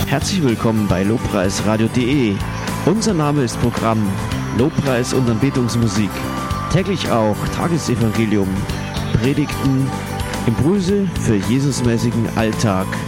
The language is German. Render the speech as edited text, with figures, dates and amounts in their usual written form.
Herzlich willkommen bei lobpreisradio.de. Unser Name ist Programm Lobpreis und Anbetungsmusik. Täglich auch Tagesevangelium, Predigten, Impulse für Jesusmäßigen Alltag.